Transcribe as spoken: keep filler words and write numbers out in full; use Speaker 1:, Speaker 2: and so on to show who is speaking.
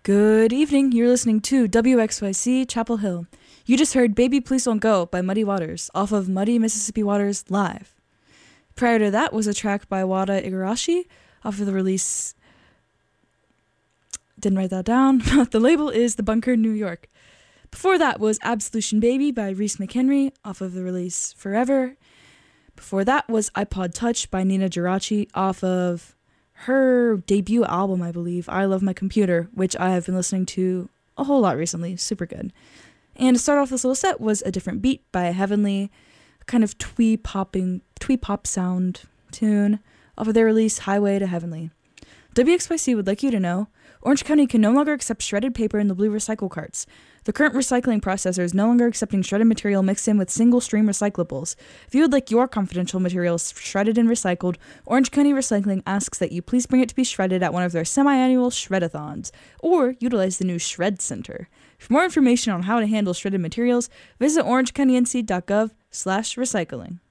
Speaker 1: Good evening. You're listening to W X Y C Chapel Hill. You just heard Baby Please Don't Go by Muddy Waters off of Muddy Mississippi Waters Live. Prior to that was a track by Wada Igarashi off of the release. Didn't write that down. The label is The Bunker, New York. Before that was Absolution Baby by Reese McHenry off of the release Forever. Before that was iPod Touch by Nina Geraci off of her debut album, I believe, I Love My Computer, which I have been listening to a whole lot recently. Super good. And to start off this little set was A Different Beat by Heavenly, a kind of twee popping, twee pop sound tune off of their release Highway to Heavenly. W X Y C would like you to know Orange County can no longer accept shredded paper in the blue recycle carts. The current recycling processor is no longer accepting shredded material mixed in with single-stream recyclables. If you would like your confidential materials shredded and recycled, Orange County Recycling asks that you please bring it to be shredded at one of their semi-annual shredathons, or utilize the new Shred Center. For more information on how to handle shredded materials, visit orangecounty n c dot gov slash recycling.